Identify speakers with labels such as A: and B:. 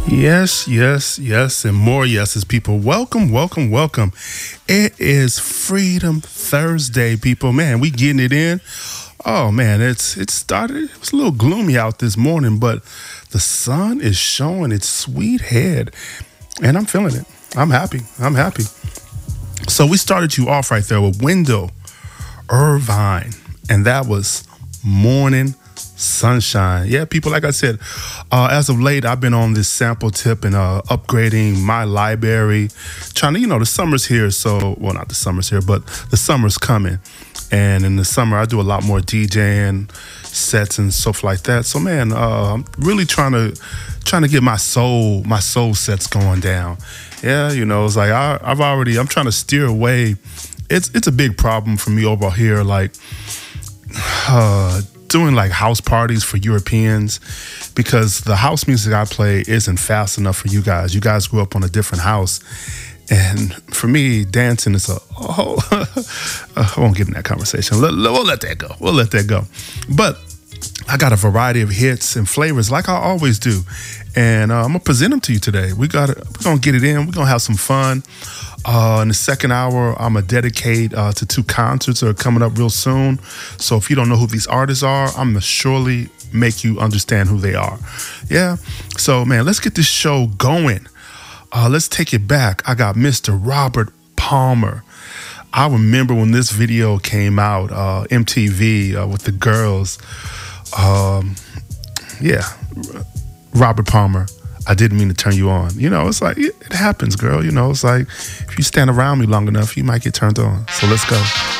A: Yes, yes, yes, and more yeses, people. Welcome, welcome, welcome. It is Freedom Thursday, people. Man, we getting it in. Oh man, it started. It was a little gloomy out this morning, but the sun is showing its sweet head, and I'm feeling it. I'm happy. I'm happy. So we started you off right there with Wendell Irvine, and that was Morning Sunshine. Yeah, people, like I said, as of late, I've been on this sample tip and upgrading my library, trying to, the summer's here. So, well, not the summer's here, but the summer's coming. And in the summer, I do a lot more DJing sets and stuff like that. So, man, I'm really trying to get my soul sets going down. Yeah, it's like I'm trying to steer away. It's a big problem for me over here, like doing like house parties for Europeans, because the house music I play isn't fast enough for you guys. You guys grew up on a different house. And for me, dancing is I won't get in that conversation. We'll let that go. We'll let that go. But I got a variety of hits and flavors like I always do. And I'm going to present them to you today. We're going to get it in. We're going to have some fun. In the second hour, I'm going to dedicate to two concerts that are coming up real soon. So if you don't know who these artists are, I'm going to surely make you understand who they are. Yeah. So, man, let's get this show going. Let's take it back. I got Mr. Robert Palmer. I remember when this video came out, MTV with the girls. Robert Palmer. I didn't mean to turn you on. It's like, it happens, girl. It's like, if you stand around me long enough, you might get turned on. So let's go.